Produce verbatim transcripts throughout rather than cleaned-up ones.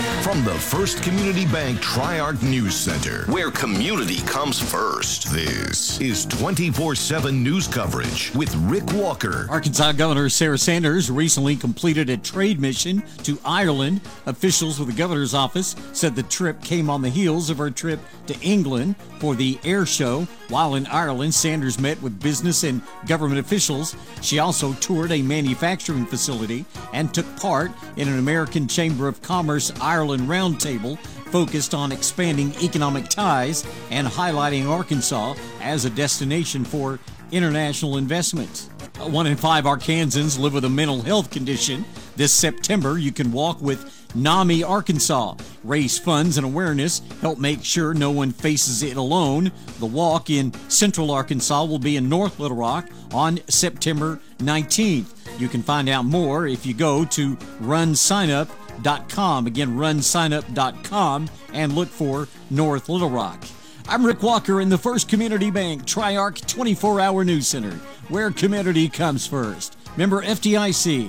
From the First Community Bank Tri-Arc News Center, where community comes first, this is twenty-four seven news coverage with Rick Walker. Arkansas Governor Sarah Sanders recently completed a trade mission to Ireland. Officials with the governor's office said the trip came on the heels of her trip to England for the air show. While in Ireland, Sanders met with business and government officials. She also toured a manufacturing facility and took part in an American Chamber of Commerce Ireland roundtable focused on expanding economic ties and highlighting Arkansas as a destination for international investments. One in five Arkansans live with a mental health condition. This September, you can walk with NAMI Arkansas, raise funds and awareness, help make sure no one faces it alone. The walk in Central Arkansas will be in North Little Rock on September nineteenth. You can find out more if you go to run sign up dot com. Again, run sign up dot com and look for North Little Rock. I'm Rick Walker in the First Community Bank Tri-Arc twenty-four hour News Center, where community comes first. Member F D I C.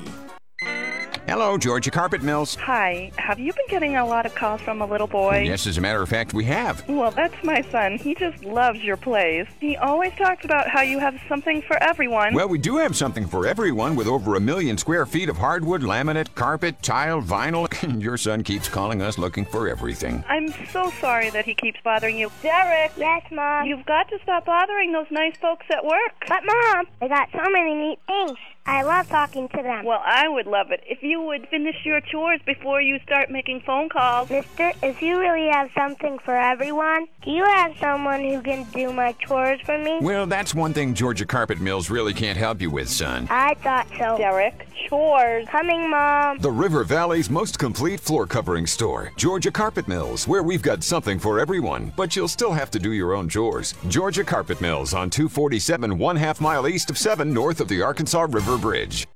Hello, Georgia Carpet Mills. Hi. Have you been getting a lot of calls from a little boy? Yes, as a matter of fact, we have. Well, that's my son. He just loves your place. He always talks about how you have something for everyone. Well, we do have something for everyone with over a million square feet of hardwood, laminate, carpet, tile, vinyl. Your son keeps calling us looking for everything. I'm so sorry that he keeps bothering you. Derek! Yes, Mom? You've got to stop bothering those nice folks at work. But, Mom, they got so many neat things. I love talking to them. Well, I would love it if you would finish your chores before you start making phone calls. Mister, if you really have something for everyone, do you have someone who can do my chores for me? Well, that's one thing Georgia Carpet Mills really can't help you with, son. I thought so. Derek, chores. Coming, Mom. The River Valley's most complete floor covering store, Georgia Carpet Mills, where we've got something for everyone, but you'll still have to do your own chores. Georgia Carpet Mills on two forty-seven, one half mile east of seven, north of the Arkansas River Bridge.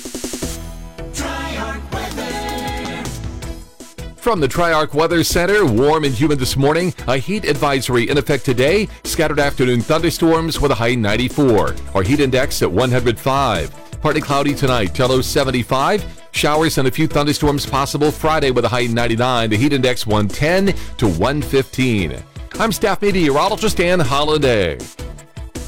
From the Tri-Arc Weather Center, warm and humid this morning. A heat advisory in effect today. Scattered afternoon thunderstorms with a high ninety-four. Our heat index at one hundred five. Partly cloudy tonight, low seventy-five. Showers and a few thunderstorms possible Friday with a high ninety-nine. The heat index one ten to one fifteen. I'm staff meteorologist Ann Holiday.